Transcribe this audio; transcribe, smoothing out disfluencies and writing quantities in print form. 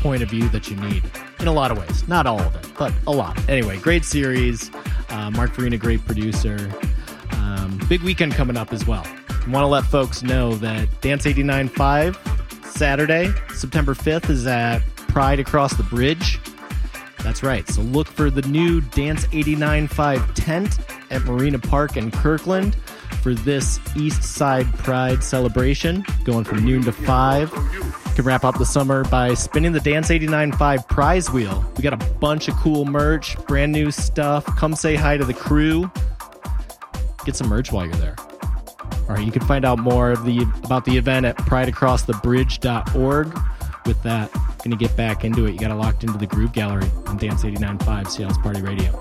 point of view that you need in a lot of ways. Not all of it, but a lot. Anyway, great series. Mark Farina, great producer. Big weekend coming up as well. I want to let folks know that Dance 89.5 Saturday, September 5th, is at Pride Across the Bridge. That's right. So look for the new Dance 89.5 tent at Marina Park in Kirkland for this East Side Pride celebration, going from noon to 5. You can wrap up the summer by spinning the Dance 89.5 prize wheel. We got a bunch of cool merch, brand new stuff. Come say hi to the crew. Get some merch while you're there. All right, you can find out more about the event at prideacrossthebridge.org. With that, going to get back into it. You got to locked into the Groove Gallery on Dance 89.5 Seattle's Party Radio.